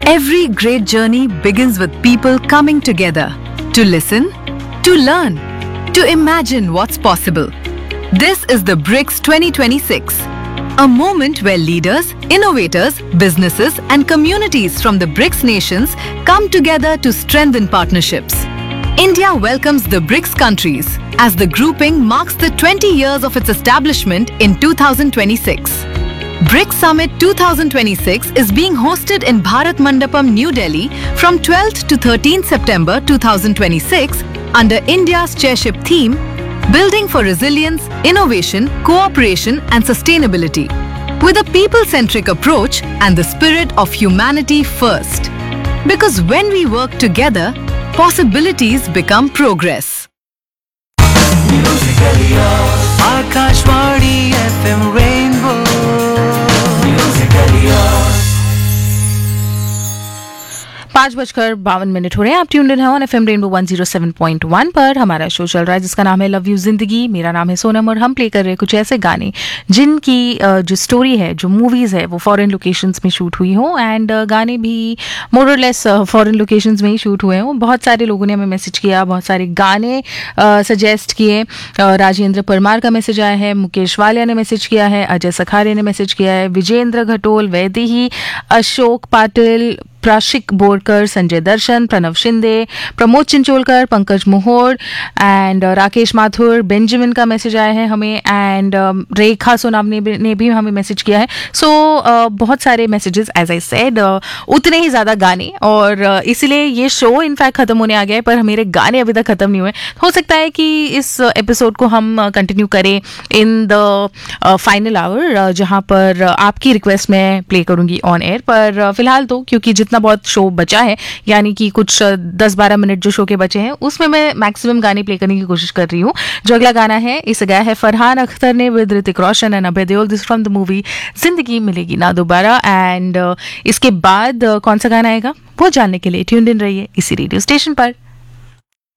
Every great journey begins with people coming together to listen, to learn, to imagine what's possible. This is the BRICS 2026, a moment where leaders, innovators, businesses and communities from the BRICS nations come together to strengthen partnerships. India welcomes the BRICS countries as the grouping marks the 20 years of its establishment in 2026. BRICS Summit 2026 is being hosted in Bharat Mandapam, New Delhi from 12th to 13th September 2026 under India's chairship theme, Building for Resilience, Innovation, Cooperation and Sustainability, with a people-centric approach and the spirit of humanity first. Because when we work together, possibilities become progress. Musically yours. Akashvani FM Rainbow. Musically yours. 5:52 हो रहे हैं। आप tuned in है on FM rainbow 107.1 पर। हमारा show चल रहा है जिसका नाम है लव यू जिंदगी। मेरा नाम है सोनम और हम प्ले कर रहे हैं कुछ ऐसे गाने जिनकी जो स्टोरी है, जो मूवीज़ है, वो फॉरेन लोकेशंस में शूट हुई हो एंड गाने भी मोर और लेस फॉरेन लोकेशंस में ही शूट हुए हों। बहुत सारे लोगों ने हमें मैसेज किया, बहुत सारे गाने सजेस्ट किए। राजेंद्र परमार का मैसेज आया है, मुकेश वालिया ने मैसेज किया है, अजय सखारे ने मैसेज किया है, विजेंद्र घटोल, वैदेही, अशोक पाटिल, प्राशिक बोरकर, संजय दर्शन, प्रणव शिंदे, प्रमोद चिंचोलकर, पंकज मोहोर एंड राकेश माथुर, बेंजामिन का मैसेज आया है हमें एंड रेखा सोनाम ने भी हमें मैसेज किया है। सो बहुत सारे मैसेजेस, एज आई सेड, उतने ही ज़्यादा गाने और इसीलिए ये शो इनफैक्ट ख़त्म होने आ गया है, पर मेरे गाने अभी तक ख़त्म नहीं हुए। हो सकता है कि इस एपिसोड को हम कंटिन्यू करें इन द फाइनल आवर, जहाँ पर आपकी रिक्वेस्ट मैं प्ले करूँगी ऑन एयर। पर फिलहाल तो क्योंकि जितना बहुत शो बचा है, यानी कि कुछ 10-12 मिनट जो शो के बचे हैं, उसमें मैं मैक्सिमम गाने प्ले करने की कोशिश कर रही हूँ। जो अगला गाना है, इसे गाया है फरहान अख्तर ने with Hrithik Roshan and Abhay Deol. This from the movie जिंदगी मिलेगी ना दोबारा। एंड इसके बाद कौन सा गाना आएगा वो जानने के लिए ट्यून्ड इन रहिए इसी रेडियो स्टेशन पर।